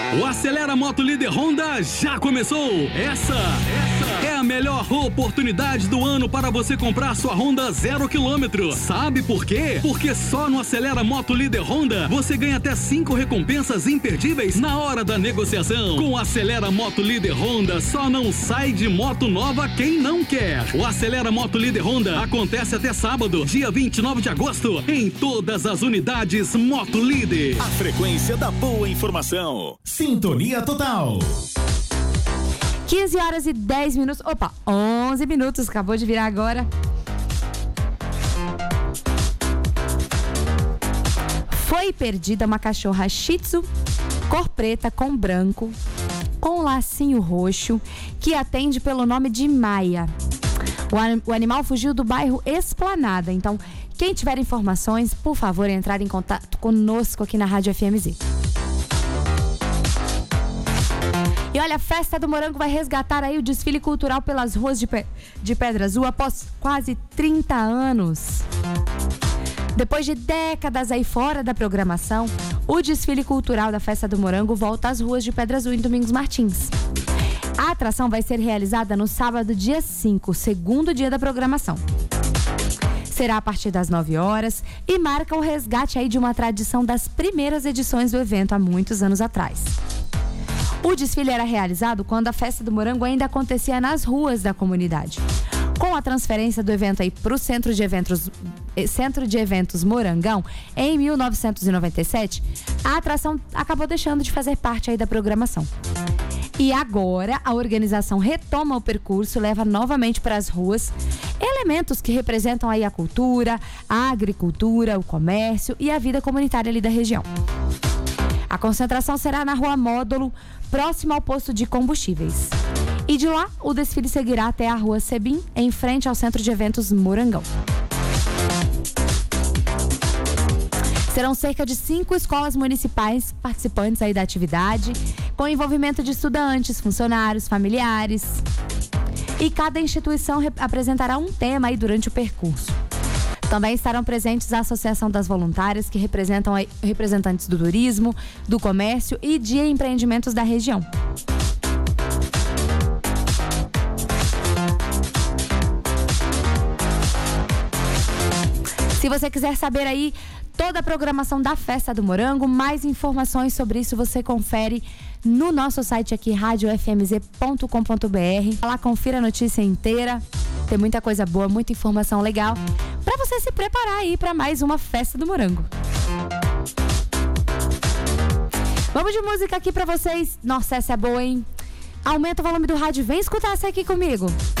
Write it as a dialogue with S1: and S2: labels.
S1: O Acelera Moto Líder Honda já começou! Essa é a melhor oportunidade do ano para você comprar sua Honda 0 km. Sabe por quê? Porque só no Acelera Moto Líder Honda você ganha até 5 recompensas imperdíveis na hora da negociação. Com o Acelera Moto Líder Honda só não sai de moto nova quem não quer. O Acelera Moto Líder Honda acontece até sábado, dia 29 de agosto, em todas as unidades Moto Líder.
S2: A frequência da boa informação. Sintonia Total.
S3: 15 horas e 10 minutos. Opa, 11 minutos. Acabou de virar agora. Foi perdida uma cachorra Shih Tzu, cor preta com branco, com um lacinho roxo, que atende pelo nome de Maia. O animal fugiu do bairro Esplanada. Então, quem tiver informações, por favor, entrar em contato conosco aqui na Rádio FMZ. E olha, a Festa do Morango vai resgatar aí o desfile cultural pelas ruas de Pedra Azul após quase 30 anos. Depois de décadas aí fora da programação, o desfile cultural da Festa do Morango volta às ruas de Pedra Azul em Domingos Martins. A atração vai ser realizada no sábado, dia 5, segundo dia da programação. Será a partir das 9 horas e marca o resgate aí de uma tradição das primeiras edições do evento há muitos anos atrás. O desfile era realizado quando a Festa do Morango ainda acontecia nas ruas da comunidade. Com a transferência do evento aí para o Centro de Eventos Morangão, em 1997, a atração acabou deixando de fazer parte aí da programação. E agora a organização retoma o percurso, leva novamente para as ruas elementos que representam aí a cultura, a agricultura, o comércio e a vida comunitária ali da região. A concentração será na Rua Módulo, próximo ao posto de combustíveis. E de lá, o desfile seguirá até a Rua Sebim, em frente ao Centro de Eventos Morangão. Serão cerca de 5 escolas municipais participantes aí da atividade, com envolvimento de estudantes, funcionários, familiares. E cada instituição apresentará um tema aí durante o percurso. Também estarão presentes a Associação das Voluntárias, que representam representantes do turismo, do comércio e de empreendimentos da região. Se você quiser saber aí toda a programação da Festa do Morango, mais informações sobre isso você confere no nosso site aqui, radiofmz.com.br. Lá confira a notícia inteira, tem muita coisa boa, muita informação legal para você se preparar aí para mais uma Festa do Morango. Vamos de música aqui para vocês. Nossa, essa é boa, hein? Aumenta o volume do rádio, vem escutar essa aqui comigo.